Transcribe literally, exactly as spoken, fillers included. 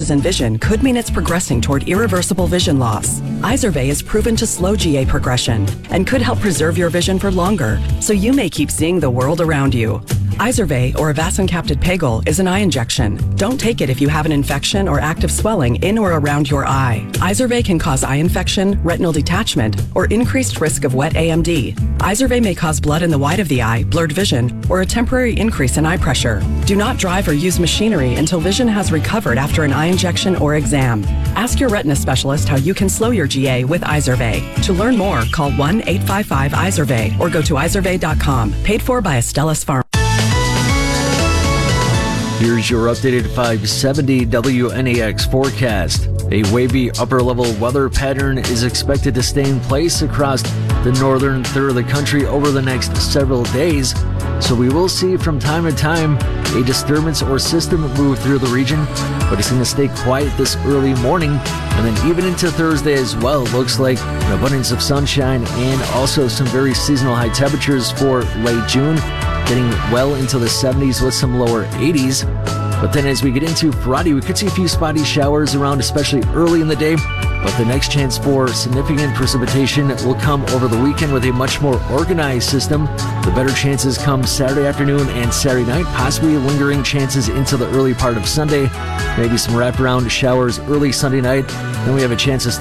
changes in vision could mean it's progressing toward irreversible vision loss. Izervay is proven to slow G A progression and could help preserve your vision for longer, so you may keep seeing the world around you. Izervay, or avacincaptad pegol, is an eye injection. Don't take it if you have an infection or active swelling in or around your eye. Izervay can cause eye infection, retinal detachment, or increased risk of wet A M D. Izervay may cause blood in the white of the eye, blurred vision, or a temporary increase in eye pressure. Do not drive or use machinery until vision has recovered after an eye injection or exam. Ask your retina specialist how you can slow your G A with Izervay. To learn more, call one eight five five Izervay or go to izervay dot com. Paid for by Astellas Pharma. Here's your updated five seventy W N A X forecast. A wavy upper-level weather pattern is expected to stay in place across the northern third of the country over the next several days. So we will see from time to time a disturbance or system move through the region, but it's going to stay quiet this early morning. And then even into Thursday as well, looks like an abundance of sunshine and also some very seasonal high temperatures for late June, getting well into the seventies with some lower eighties. But then as we get into Friday, we could see a few spotty showers around, especially early in the day. But the next chance for significant precipitation will come over the weekend with a much more organized system. The better chances come Saturday afternoon and Saturday night, possibly lingering chances into the early part of Sunday. Maybe some wraparound showers early Sunday night. Then we have a chance of